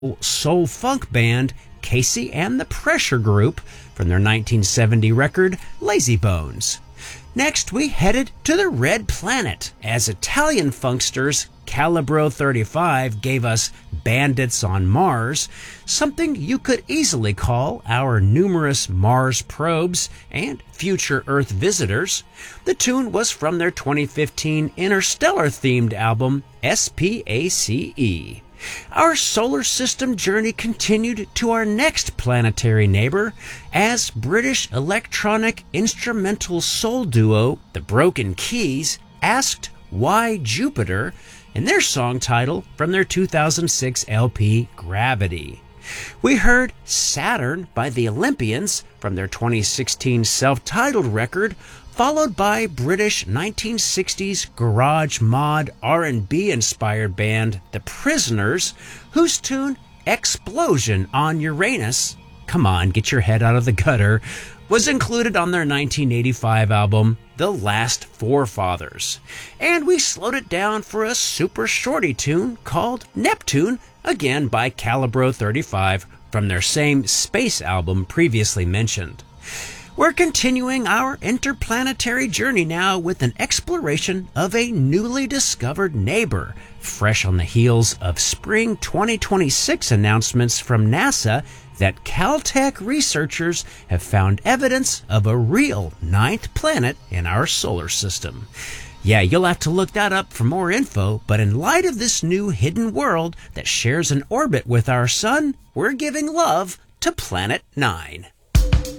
soul funk band Casey and the Pressure Group from their 1970 record Lazy Bones. Next, we headed to the Red Planet as Italian funksters Calibro 35 gave us Bandits on Mars, something you could easily call our numerous Mars probes and future Earth visitors. The tune was from their 2015 Interstellar-themed album SPACE. Our solar system journey continued to our next planetary neighbor as British electronic instrumental soul duo The Broken Keys asked Why Jupiter in their song title from their 2006 LP Gravity. We heard Saturn by the Olympians from their 2016 self-titled record, followed by British 1960s garage mod R&B inspired band The Prisoners, whose tune Explosion on Uranus, come on, get your head out of the gutter, was included on their 1985 album The Last Forefathers. And we slowed it down for a super shorty tune called Neptune, again by Calibro 35 from their same space album previously mentioned. We're continuing our interplanetary journey now with an exploration of a newly discovered neighbor, fresh on the heels of spring 2026 announcements from NASA that Caltech researchers have found evidence of a real ninth planet in our solar system. Yeah, you'll have to look that up for more info, but in light of this new hidden world that shares an orbit with our sun, we're giving love to Planet 9.